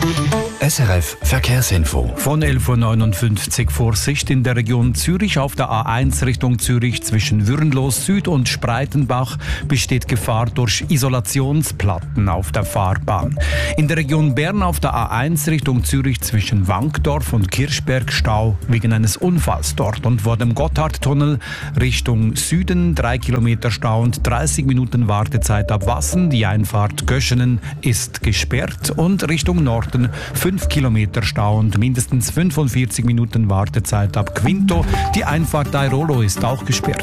SRF Verkehrsinfo. Von 11.59 Uhr Vorsicht in der Region Zürich auf der A1 Richtung Zürich zwischen Würenlos Süd und Spreitenbach besteht Gefahr durch Isolationsplatten auf der Fahrbahn. In der Region Bern auf der A1 Richtung Zürich zwischen Wankdorf und Kirchberg Stau wegen eines Unfalls dort und vor dem Gotthardtunnel Richtung Süden 3 Kilometer Stau und 30 Minuten Wartezeit ab Wassen. Die Einfahrt Göschenen ist gesperrt und Richtung Norden 5 Kilometer Stau und mindestens 45 Minuten Wartezeit ab Quinto. Die Einfahrt Airolo ist auch gesperrt.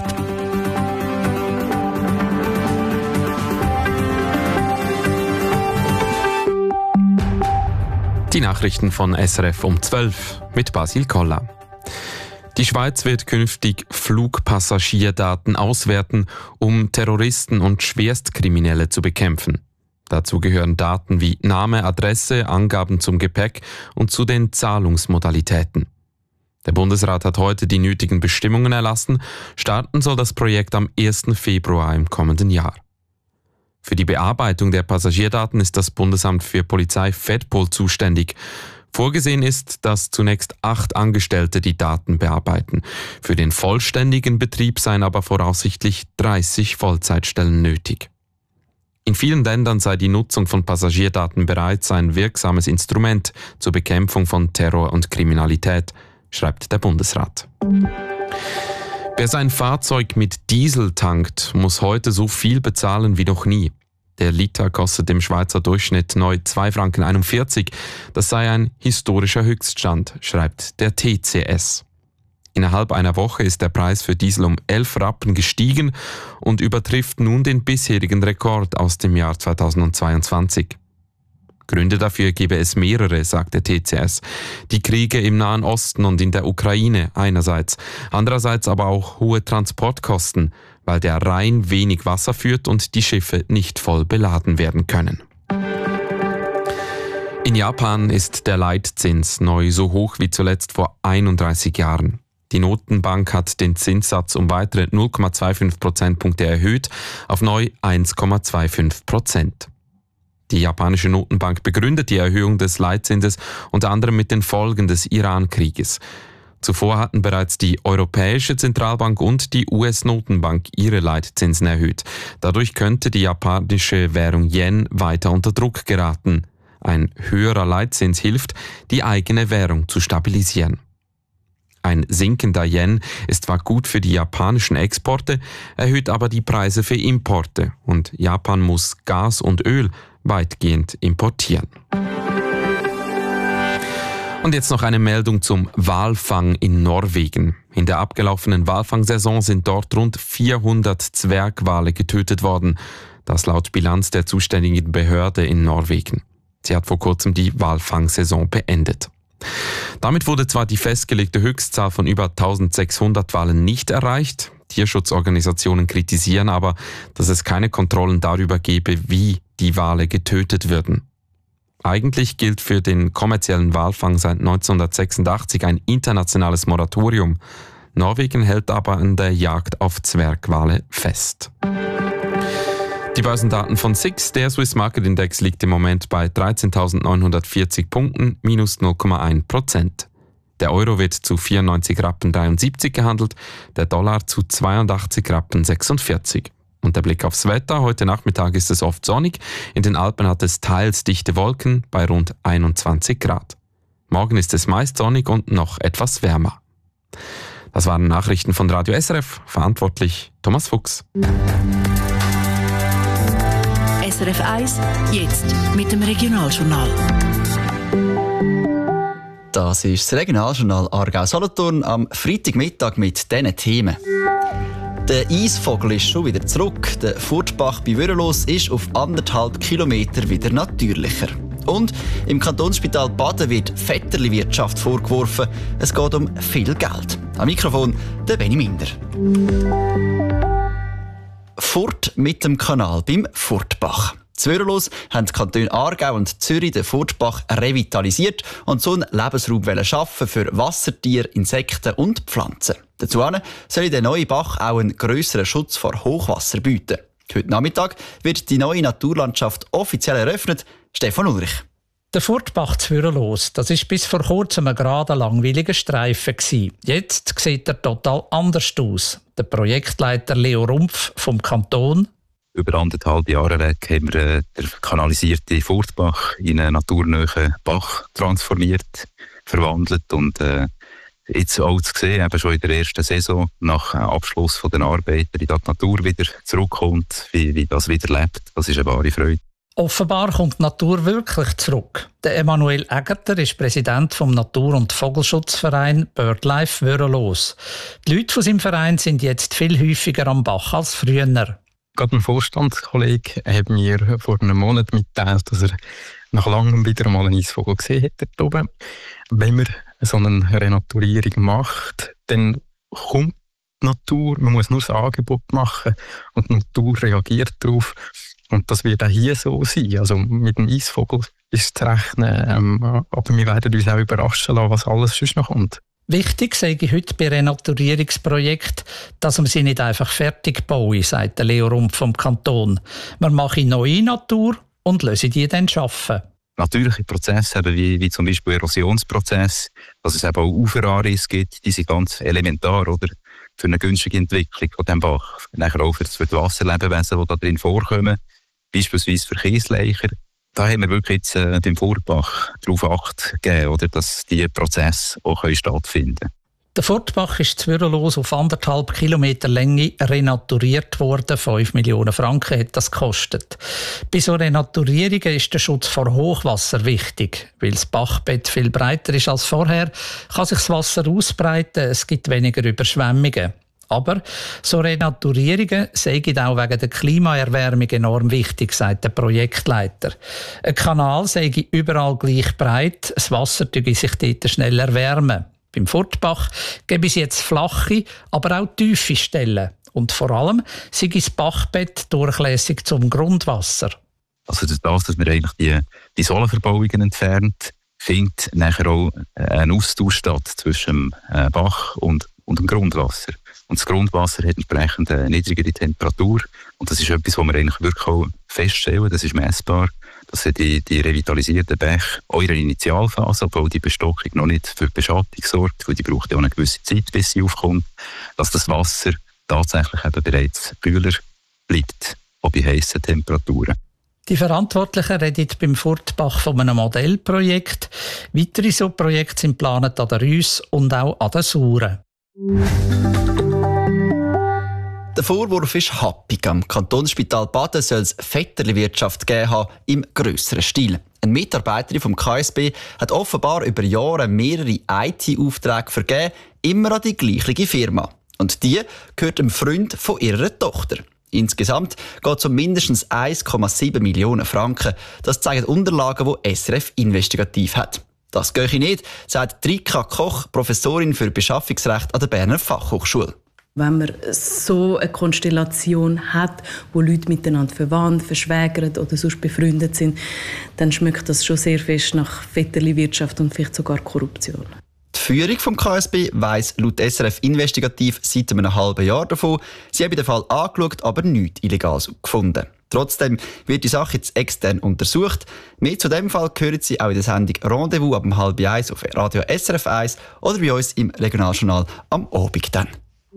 Die Nachrichten von SRF um 12 mit Basil Koller. Die Schweiz wird künftig Flugpassagierdaten auswerten, um Terroristen und Schwerstkriminelle zu bekämpfen. Dazu gehören Daten wie Name, Adresse, Angaben zum Gepäck und zu den Zahlungsmodalitäten. Der Bundesrat hat heute die nötigen Bestimmungen erlassen. Starten soll das Projekt am 1. Februar im kommenden Jahr. Für die Bearbeitung der Passagierdaten ist das Bundesamt für Polizei FEDPOL zuständig. Vorgesehen ist, dass zunächst 8 Angestellte die Daten bearbeiten. Für den vollständigen Betrieb seien aber voraussichtlich 30 Vollzeitstellen nötig. In vielen Ländern sei die Nutzung von Passagierdaten bereits ein wirksames Instrument zur Bekämpfung von Terror und Kriminalität, schreibt der Bundesrat. Wer sein Fahrzeug mit Diesel tankt, muss heute so viel bezahlen wie noch nie. Der Liter kostet im Schweizer Durchschnitt neu 2,41 Franken. Das sei ein historischer Höchststand, schreibt der TCS. Innerhalb einer Woche ist der Preis für Diesel um 11 Rappen gestiegen und übertrifft nun den bisherigen Rekord aus dem Jahr 2022. Gründe dafür gebe es mehrere, sagt der TCS. Die Kriege im Nahen Osten und in der Ukraine einerseits, andererseits aber auch hohe Transportkosten, weil der Rhein wenig Wasser führt und die Schiffe nicht voll beladen werden können. In Japan ist der Leitzins neu so hoch wie zuletzt vor 31 Jahren. Die Notenbank hat den Zinssatz um weitere 0,25 Prozentpunkte erhöht auf neu 1,25%. Die japanische Notenbank begründet die Erhöhung des Leitzinses unter anderem mit den Folgen des Iran-Krieges. Zuvor hatten bereits die Europäische Zentralbank und die US-Notenbank ihre Leitzinsen erhöht. Dadurch könnte die japanische Währung Yen weiter unter Druck geraten. Ein höherer Leitzins hilft, die eigene Währung zu stabilisieren. Ein sinkender Yen ist zwar gut für die japanischen Exporte, erhöht aber die Preise für Importe und Japan muss Gas und Öl weitgehend importieren. Und jetzt noch eine Meldung zum Walfang in Norwegen. In der abgelaufenen Walfangsaison sind dort rund 400 Zwergwale getötet worden. Das laut Bilanz der zuständigen Behörde in Norwegen. Sie hat vor kurzem die Walfangsaison beendet. Damit wurde zwar die festgelegte Höchstzahl von über 1600 Walen nicht erreicht. Tierschutzorganisationen kritisieren aber, dass es keine Kontrollen darüber gebe, wie die Wale getötet würden. Eigentlich gilt für den kommerziellen Walfang seit 1986 ein internationales Moratorium. Norwegen hält aber an der Jagd auf Zwergwale fest. Die Börsendaten von SIX, der Swiss Market Index, liegt im Moment bei 13.940 Punkten, minus 0,1%. Der Euro wird zu 94,73 Rappen gehandelt, der Dollar zu 82,46 Rappen. Und der Blick aufs Wetter: Heute Nachmittag ist es oft sonnig, in den Alpen hat es teils dichte Wolken bei rund 21 Grad. Morgen ist es meist sonnig und noch etwas wärmer. Das waren Nachrichten von Radio SRF, verantwortlich Thomas Fuchs. SRF 1, jetzt mit dem Regionaljournal. Das ist das Regionaljournal Aargau-Solothurn am Freitagmittag mit diesen Themen. Der Eisvogel ist schon wieder zurück. Der Furtbach bei Würenlos ist auf 1,5 Kilometer wieder natürlicher. Und im Kantonsspital Baden wird Vetterli-Wirtschaft vorgeworfen. Es geht um viel Geld. Am Mikrofon der Benny Minder. Furt mit dem Kanal beim Furtbach. Würenlos haben die Kantone Aargau und Zürich den Furtbach revitalisiert und so einen Lebensraum schaffen für Wassertiere, Insekten und Pflanzen. Dazu soll der neue Bach auch einen grösseren Schutz vor Hochwasser bieten. Heute Nachmittag wird die neue Naturlandschaft offiziell eröffnet. Stefan Ulrich. Der Furtbach zu Würenlos, das war bis vor kurzem ein gerader, langweiliger Streifen. Jetzt sieht er total anders aus. Der Projektleiter Leo Rumpf vom Kanton. Über 1,5 Jahre weg haben wir den kanalisierten Furtbach in einen naturnahen Bach transformiert, verwandelt und jetzt auch zu sehen, eben schon in der ersten Saison, nach Abschluss der Arbeiten, wie die Natur wieder zurückkommt, wie das wieder lebt, das ist eine wahre Freude. Offenbar kommt die Natur wirklich zurück. Der Emanuel Egerter ist Präsident vom Natur- und Vogelschutzverein BirdLife Würenlos. Die Leute von seinem Verein sind jetzt viel häufiger am Bach als früher. Gerade ein Vorstandskollege hat mir vor einem Monat mitgeteilt, dass er nach langem wieder einmal einen Eisvogel gesehen hat dort oben. Wenn man so eine Renaturierung macht, dann kommt die Natur, man muss nur das Angebot machen und die Natur reagiert darauf. Und das wird auch hier so sein. Also mit dem Eisvogel ist zu rechnen, aber wir werden uns auch überraschen lassen, was alles sonst noch kommt. Wichtig sei heute bei Renaturierungsprojekten, dass man sie nicht einfach fertig bauen, sagt Leo Rumpf vom Kanton. Man mache neue Natur und lasse die dann arbeiten. Natürliche Prozesse wie zum Beispiel Erosionsprozesse, dass es eben auch Uferanrisse gibt, die sind ganz elementar, oder? Für eine günstige Entwicklung von diesem Bach. Nachher auch für die Wasserlebewesen, die da drin vorkommen, beispielsweise für Kiesleicher. Da haben wir wirklich jetzt beim Furtbach darauf Acht gegeben, oder, dass diese Prozesse auch stattfinden können. Der Furtbach ist zu Würenlos auf 1,5 Kilometer Länge renaturiert worden. 5 Millionen Franken hat das gekostet. Bei so Renaturierungen ist der Schutz vor Hochwasser wichtig. Weil das Bachbett viel breiter ist als vorher, kann sich das Wasser ausbreiten, es gibt weniger Überschwemmungen. Aber so Renaturierungen seien auch wegen der Klimaerwärmung enorm wichtig, sagt der Projektleiter. Ein Kanal sei überall gleich breit, das Wasser tue sich dort schnell erwärmen. Beim Furtbach gäbe es jetzt flache, aber auch tiefe Stellen. Und vor allem sei das Bachbett durchlässig zum Grundwasser. Also das, dass wir eigentlich die Sohlenverbauungen entfernt, findet nachher auch ein Austausch statt zwischen dem Bach und dem Grundwasser. Und das Grundwasser hat entsprechend eine niedrigere Temperatur. Und das ist etwas, was wir eigentlich wirklich auch feststellen, das ist messbar, dass die revitalisierten Bäche auch in der Initialphase, obwohl die Bestockung noch nicht für die Beschattung sorgt, weil die braucht ja auch eine gewisse Zeit, bis sie aufkommt, dass das Wasser tatsächlich eben bereits kühler bleibt, auch bei heissen Temperaturen. Die Verantwortlichen reden beim Furtbach von einem Modellprojekt. Weitere so Projekte sind geplant an der Rüss und auch an der Sauren. Der Vorwurf ist happig. Am Kantonsspital Baden soll es Vetterli-Wirtschaft geben haben, im grösseren Stil. Eine Mitarbeiterin vom KSB hat offenbar über Jahre mehrere IT-Aufträge vergeben, immer an die gleiche Firma. Und die gehört einem Freund von ihrer Tochter. Insgesamt geht es um mindestens 1,7 Millionen Franken. Das zeigen Unterlagen, die SRF investigativ hat. Das gehe nicht, sagt Rika Koch, Professorin für Beschaffungsrecht an der Berner Fachhochschule. Wenn man so eine Konstellation hat, wo Leute miteinander verwandt, verschwägert oder sonst befreundet sind, dann schmeckt das schon sehr fest nach Vetterli-Wirtschaft und vielleicht sogar Korruption. Die Führung vom KSB weiss laut SRF investigativ seit einem halben Jahr davon. Sie haben den Fall angeschaut, aber nichts Illegales gefunden. Trotzdem wird die Sache jetzt extern untersucht. Mehr zu dem Fall hören Sie auch in der Sendung Rendezvous ab 12:30 auf Radio SRF 1 oder bei uns im Regionaljournal am Abend dann.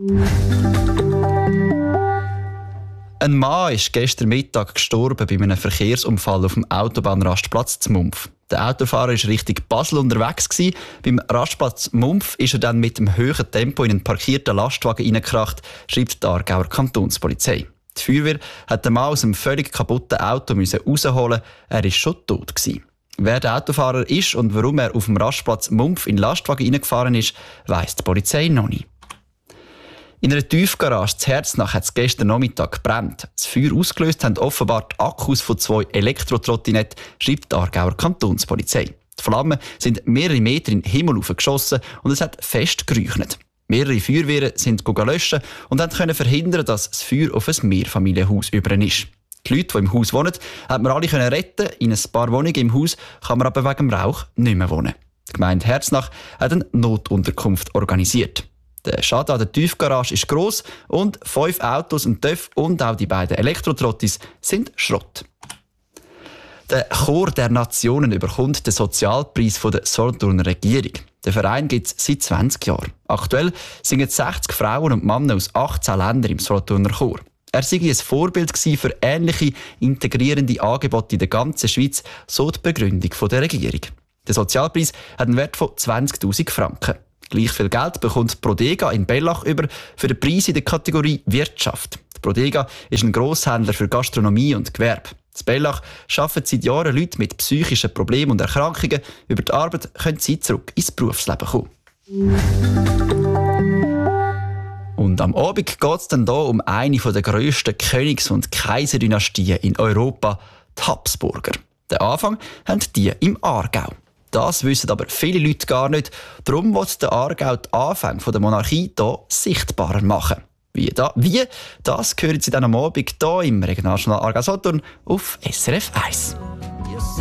Ein Mann ist gestern Mittag gestorben bei einem Verkehrsunfall auf dem Autobahnrastplatz zu Mumpf. Der Autofahrer war Richtung Basel unterwegs. Beim Rastplatz Mumpf ist er dann mit einem hohen Tempo in einen parkierten Lastwagen reingekracht, schreibt die Aargauer Kantonspolizei. Die Feuerwehr hat den Mann aus einem völlig kaputten Auto rausholen. Er war schon tot. Wer der Autofahrer ist und warum er auf dem Rastplatz Mumpf in den Lastwagen reingefahren ist, weiss die Polizei noch nicht. In einer Tiefgarage zu Herznach hat es gestern Nachmittag gebrannt. Das Feuer ausgelöst haben offenbar die Akkus von 2 Elektrotrottinetten, schreibt die Aargauer Kantonspolizei. Die Flammen sind mehrere Meter in den Himmel geschossen und es hat fest geräuchert. Mehrere Feuerwehren sind löschen und können verhindern, dass das Feuer auf ein Mehrfamilienhaus über ist. Die Leute, die im Haus wohnen, hat man alle retten. In ein paar Wohnungen im Haus kann man aber wegen dem Rauch nicht mehr wohnen. Die Gemeinde Herznach hat eine Notunterkunft organisiert. Der Schaden an der Tiefgarage ist gross und 5 Autos, ein TÜV und auch die beiden Elektrotrottis sind Schrott. Der Chor der Nationen überkommt den Sozialpreis von der Solothurner Regierung. Den Verein gibt es seit 20 Jahren. Aktuell singen 60 Frauen und Männer aus 18 Ländern im Solothurner Chor. Er sei ein Vorbild für ähnliche integrierende Angebote in der ganzen Schweiz, so die Begründung der Regierung. Der Sozialpreis hat einen Wert von 20'000 Franken. Gleich viel Geld bekommt Prodega in Bellach über für den Preis in der Kategorie Wirtschaft. Die Prodega ist ein Grosshändler für Gastronomie und Gewerbe. In Bellach arbeiten seit Jahren Leute mit psychischen Problemen und Erkrankungen. Über die Arbeit können sie zurück ins Berufsleben kommen. Und am Abend geht es dann hier um eine der grössten Königs- und Kaiserdynastien in Europa, die Habsburger. Den Anfang haben die im Aargau. Das wissen aber viele Leute gar nicht. Darum will der Aargau die Anfänge der Monarchie hier sichtbarer machen. Wie? Das hören Sie dann am Abend hier im Regionaljournal Aargau Solothurn auf SRF 1.